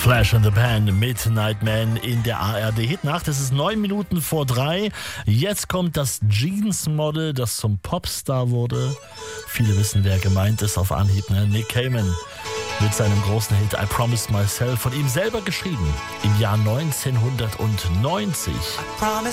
Flash in the Pan, Midnight Man in der ARD-Hitnacht. Es ist 9 Minuten vor 3. Jetzt kommt das Jeans-Model, das zum Popstar wurde. Viele wissen, wer gemeint ist auf Anhieb, ne? Nick Cayman mit seinem großen Hit I Promised Myself, von ihm selber geschrieben, im Jahr 1990.